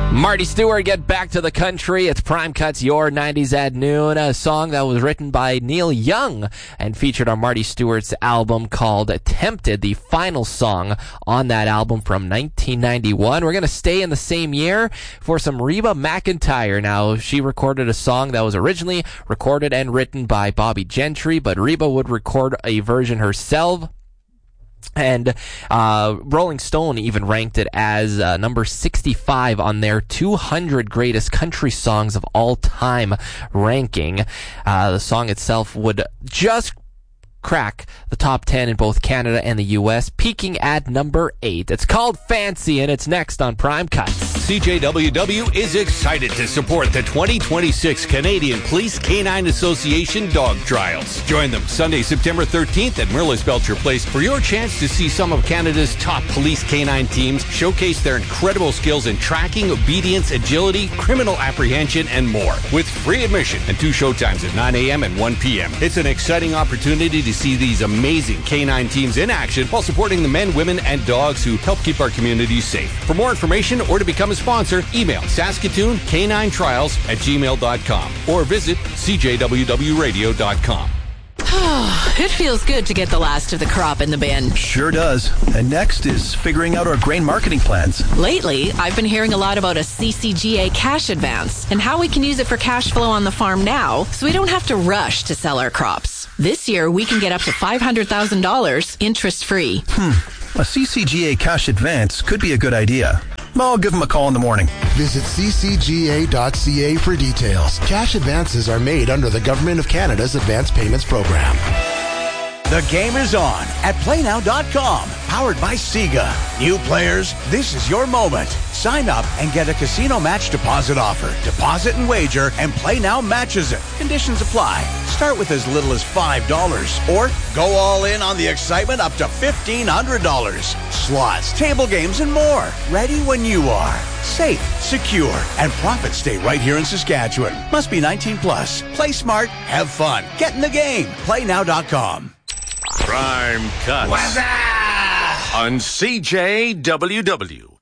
Marty Stewart, Get Back to the Country. It's Prime Cuts, Your 90s at Noon, a song that was written by Neil Young and featured on Marty Stewart's album called Tempted, the final song on that album from 1991. We're going to stay in the same year for some Reba McEntire. Now, she recorded a song that was originally recorded and written by Bobby Gentry, but Reba would record a version herself. And Rolling Stone even ranked it as number 65 on their 200 greatest country songs of all time ranking. The song itself would just crack the top 10 in both Canada and the U.S., peaking at number 8. It's called Fancy, and it's next on Prime Cuts. CJWW is excited to support the 2026 Canadian Police Canine Association Dog Trials. Join them Sunday, September 13th at Merlis Belcher Place for your chance to see some of Canada's top police canine teams showcase their incredible skills in tracking, obedience, agility, criminal apprehension, and more. With free admission and 2 showtimes at 9 a.m. and 1 p.m. It's an exciting opportunity to see these amazing canine teams in action while supporting the men, women, and dogs who help keep our communities safe. For more information or to become a sponsor, email SaskatoonCanineTrials@gmail.com or visit CJWWRadio.com. It feels good to get the last of the crop in the bin. Sure does. And next is figuring out our grain marketing plans. Lately, I've been hearing a lot about a CCGA cash advance and how we can use it for cash flow on the farm now so we don't have to rush to sell our crops. This year, we can get up to $500,000 interest-free. A CCGA cash advance could be a good idea. I'll give them a call in the morning. Visit ccga.ca for details. Cash advances are made under the Government of Canada's Advance Payments Program. The game is on at PlayNow.com, powered by Sega. New players, this is your moment. Sign up and get a casino match deposit offer. Deposit and wager, and PlayNow matches it. Conditions apply. Start with as little as $5, or go all in on the excitement up to $1,500. Slots, table games, and more. Ready when you are. Safe, secure, and profits stay right here in Saskatchewan. Must be 19 plus. Play smart, have fun. Get in the game. PlayNow.com. Prime Cuts on CJWW.